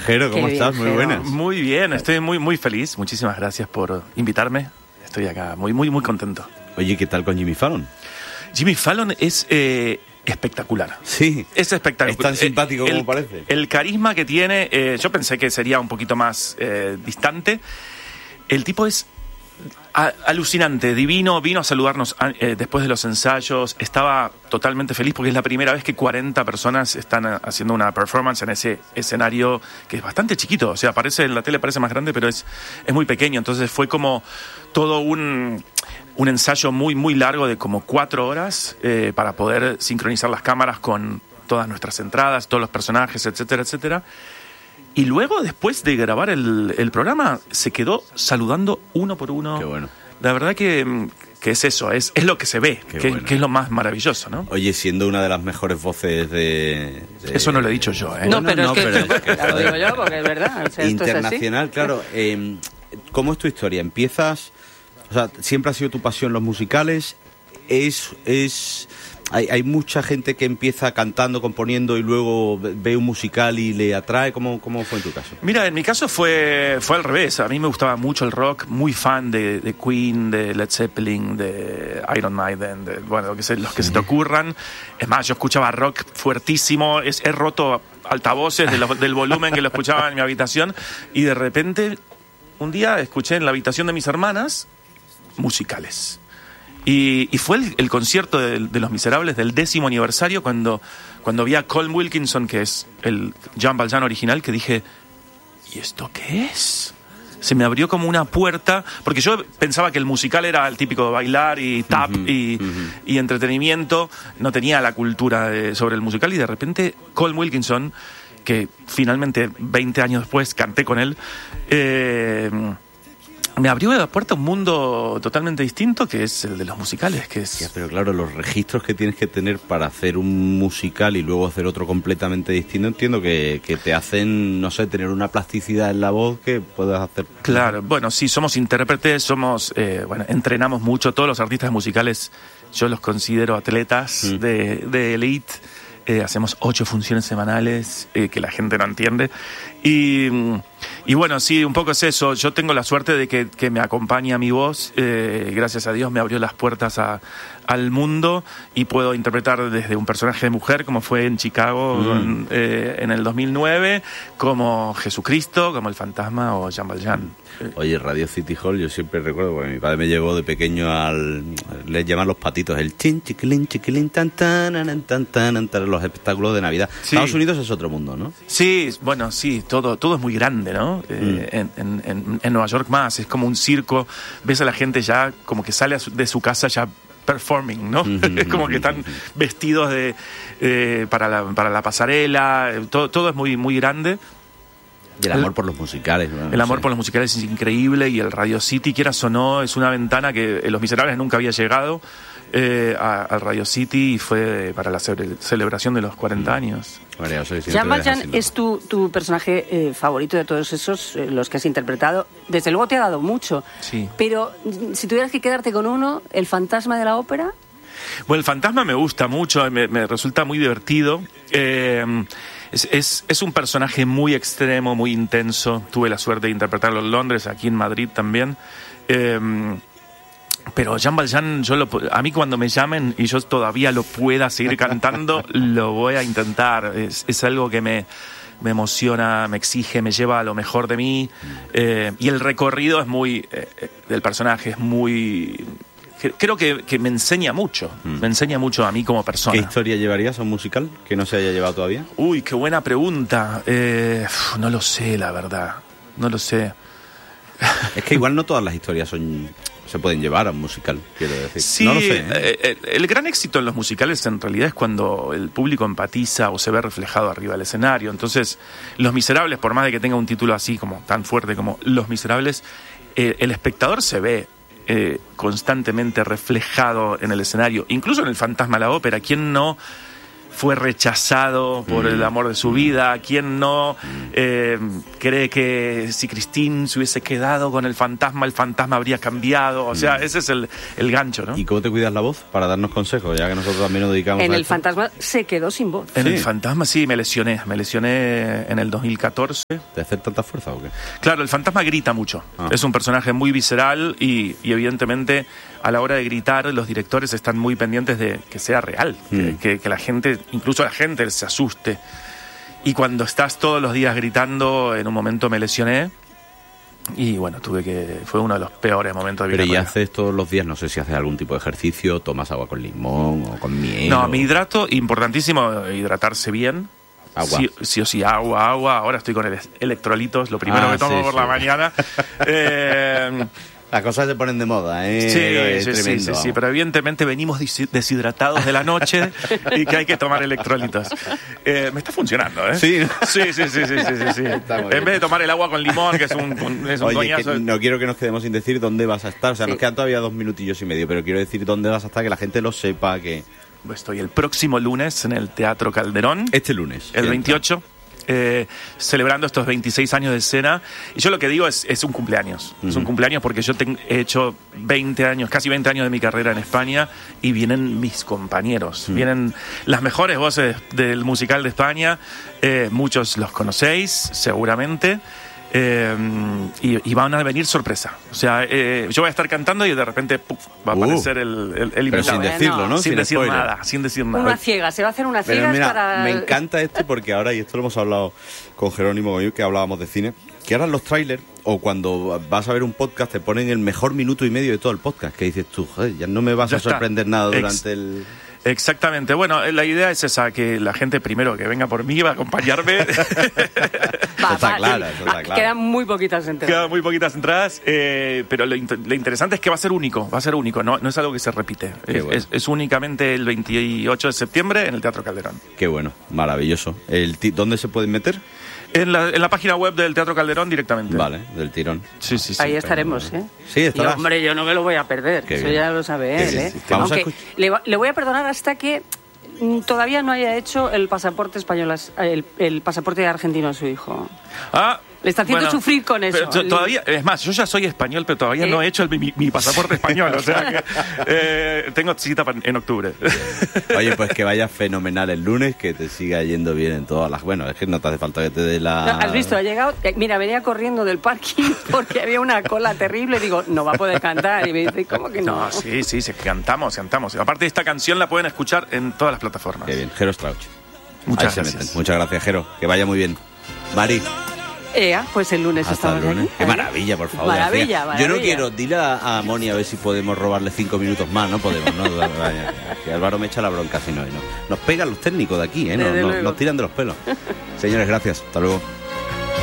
Jero, ¿cómo estás? Muy buenas. Muy bien, estoy muy feliz. Muchísimas gracias por invitarme. Estoy acá muy contento. Oye, ¿qué tal con Jimmy Fallon? Jimmy Fallon es espectacular. Sí. Es espectacular. Es tan simpático como parece. El carisma que tiene, yo pensé que sería un poquito más distante. El tipo es alucinante, divino, vino a saludarnos después de los ensayos, estaba totalmente feliz porque es la primera vez que 40 personas están haciendo una performance en ese escenario que es bastante chiquito, o sea, en la tele parece más grande, pero es muy pequeño, entonces fue como todo un ensayo muy largo de como 4 horas para poder sincronizar las cámaras con todas nuestras entradas, todos los personajes, etcétera, etcétera. Y luego, después de grabar el programa, se quedó saludando uno por uno. Qué bueno. La verdad que es eso, es lo que se ve, que es lo más maravilloso, ¿no? Oye, siendo una de las mejores voces de... Eso no lo he dicho yo, ¿eh? No, pero pero es que lo digo yo porque es verdad. O sea, internacional, claro. ¿Cómo es tu historia? ¿Empiezas...? O sea, ¿siempre ha sido tu pasión los musicales? Hay mucha gente que empieza cantando, componiendo y luego ve un musical y le atrae. ¿Cómo fue en tu caso? Mira, en mi caso fue al revés. A mí me gustaba mucho el rock, muy fan de Queen, de Led Zeppelin, de Iron Maiden, los que se te ocurran. Es más, yo escuchaba rock fuertísimo, he roto altavoces del volumen que lo escuchaba en mi habitación y de repente un día escuché en la habitación de mis hermanas musicales. Y fue el concierto de Los Miserables del 10º aniversario cuando vi a Colm Wilkinson, que es el Jean Valjean original, que dije, ¿y esto qué es? Se me abrió como una puerta, porque yo pensaba que el musical era el típico de bailar y tap y entretenimiento, no tenía la cultura sobre el musical, y de repente Colm Wilkinson, que finalmente 20 años después canté con él, me abrió la puerta a un mundo totalmente distinto, que es el de los musicales, que es... Ya, pero claro, los registros que tienes que tener para hacer un musical y luego hacer otro completamente distinto, entiendo que te hacen, no sé, tener una plasticidad en la voz que puedas hacer... Claro, bueno, sí, somos intérpretes, entrenamos mucho, todos los artistas musicales yo los considero atletas de elite. Hacemos 8 funciones semanales que la gente no entiende y bueno, sí, un poco es eso. Yo tengo la suerte de que me acompaña mi voz, gracias a Dios me abrió las puertas al mundo y puedo interpretar desde un personaje de mujer como fue en Chicago en el 2009, como Jesucristo, como el fantasma o Jean Valjean. Oye, Radio City Hall, yo siempre recuerdo, porque mi padre me llevó de pequeño les llaman los patitos, el chin, chiquilín, chiquilín, tan, tan, tan, tan, tan, los espectáculos de Navidad. Sí. Estados Unidos es otro mundo, ¿no? Sí, bueno, sí, todo es muy grande, ¿no? En Nueva York más, es como un circo, ves a la gente ya como que sale de su casa ya performing, ¿no? Es como que están vestidos para la pasarela, todo es muy grande. Y el amor por los musicales, ¿no? El amor por los musicales es increíble, y el Radio City, quieras o no, es una ventana que Los Miserables nunca había llegado al Radio City, y fue para la celebración de los 40 años. Jean Valjean es tu personaje favorito de todos esos, los que has interpretado. Desde luego te ha dado mucho. Sí. Pero si tuvieras que quedarte con uno, ¿el fantasma de la ópera? Bueno, el fantasma me gusta mucho, me resulta muy divertido. Es un personaje muy extremo, muy intenso. Tuve la suerte de interpretarlo en Londres, aquí en Madrid también. Pero Jean Valjean, a mí cuando me llamen y yo todavía lo pueda seguir cantando, lo voy a intentar. Es algo que me emociona, me exige, me lleva a lo mejor de mí. Y el recorrido es del personaje es muy... Creo que me enseña mucho. Me enseña mucho a mí como persona. ¿Qué historia llevarías a un musical que no se haya llevado todavía? Uy, qué buena pregunta. No lo sé, la verdad. No lo sé. Es que igual no todas las historias se pueden llevar a un musical, quiero decir. Sí, no lo sé, el gran éxito en los musicales en realidad es cuando el público empatiza o se ve reflejado arriba del escenario. Entonces, Los Miserables, por más de que tenga un título así como tan fuerte como Los Miserables, el espectador se ve constantemente reflejado en el escenario, incluso en el fantasma de la ópera. ¿Quién no fue rechazado por el amor de su vida? ¿Quién no cree que si Christine se hubiese quedado con el fantasma habría cambiado? O sea, ese es el gancho, ¿no? ¿Y cómo te cuidas la voz para darnos consejos, ya que nosotros también nos dedicamos a En el esto? fantasma se quedó sin voz. En el fantasma sí, me lesioné en el 2014. ¿De hacer tanta fuerza o qué? Claro, el fantasma grita mucho. Es un personaje muy visceral y evidentemente a la hora de gritar los directores están muy pendientes de que sea real, que la gente, incluso la gente se asuste. Y cuando estás todos los días gritando, en un momento me lesioné y bueno, fue uno de los peores momentos de mi Pero carrera. ¿y haces todos los días? No sé si haces algún tipo de ejercicio, tomas agua con limón o con miel. No, me hidrato, importantísimo hidratarse bien. Agua. Sí o sí, agua. Ahora estoy con electrolitos, lo primero que tomo por la mañana. Las cosas se ponen de moda, ¿eh? Sí, pero evidentemente venimos deshidratados de la noche y que hay que tomar electrolitos. Me está funcionando, ¿eh? Sí. Sí. En vez de tomar el agua con limón, que es un Oye, coñazo. que no quiero que nos quedemos sin decir dónde vas a estar. O sea, nos quedan todavía 2 minutillos y medio, pero quiero decir dónde vas a estar, que la gente lo sepa, que... Estoy el próximo lunes en el Teatro Calderón. Este lunes. El 28. Celebrando estos 26 años de escena. Y yo lo que digo es un cumpleaños. Es un cumpleaños porque yo he hecho 20 años, casi 20 años de mi carrera en España y vienen mis compañeros. Vienen las mejores voces del musical de España. Muchos los conocéis, seguramente. Y van a venir sorpresa. O sea, yo voy a estar cantando y de repente va a aparecer el invitado. Pero sin decirlo, ¿no? Sin decir spoiler. nada, sin decir nada. Una ciega, se va a hacer una Pero ciega mira, para... me encanta esto porque ahora, y esto lo hemos hablado con Jerónimo, que hablábamos de cine, que ahora en los trailers o cuando vas a ver un podcast te ponen el mejor minuto y medio de todo el podcast, que dices tú, joder, ya no me vas Ya a sorprender nada durante el... Exactamente. Bueno, la idea es esa, que la gente primero que venga por mí va a acompañarme. Está claro. Quedan muy poquitas entradas. Quedan muy poquitas entradas, pero lo interesante es que va a ser único, no es algo que se repite. Bueno. Es únicamente el 28 de septiembre en el Teatro Calderón. Qué bueno, maravilloso. ¿Dónde se pueden meter? En la página web del Teatro Calderón directamente. Vale, del tirón. Sí. Ahí estaremos, ¿eh? Sí, estarás. Y, hombre, yo no me lo voy a perder. Qué Eso bien. ya lo sabe él, ¿eh? Sí. Vamos a Aunque le voy a perdonar hasta que todavía no haya hecho el pasaporte español, el pasaporte argentino a su hijo. Le está haciendo sufrir con eso. Todavía, es más, yo ya soy español, pero todavía no he hecho mi pasaporte español. O sea que tengo cita en octubre. Oye, pues que vaya fenomenal el lunes, que te siga yendo bien en todas las... Bueno, es que no te hace falta que te dé la... ¿Has visto? Ha llegado... Mira, venía corriendo del parking porque había una cola terrible. Digo, no va a poder cantar. Y me dice, ¿cómo que no? No, sí, cantamos. Aparte, esta canción la pueden escuchar en todas las plataformas. Qué bien, Jero Strauch. Muchas gracias. Muchas gracias, Jero. Que vaya muy bien. Mari. Pues el lunes Hasta el estamos lunes. aquí. Qué maravilla, por favor. Maravilla. Yo no quiero, dile a Moni a ver si podemos robarle 5 minutos más. No podemos, ¿no? Que Álvaro me echa la bronca si no. Nos pegan los técnicos de aquí, ¿eh? Nos tiran de los pelos. Señores, gracias. Hasta luego.